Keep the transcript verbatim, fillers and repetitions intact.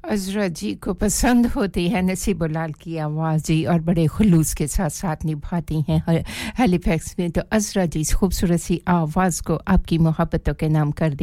अज़रा जी को पसंद होती है नसीबुल्लाह की आवाज़ जी और बड़े खुलूस के साथ-साथ निभाती हैं हैलिफैक्स में तो अज़रा जी इस खूबसूरत सी आवाज़ को आपकी मोहब्बतों के नाम कर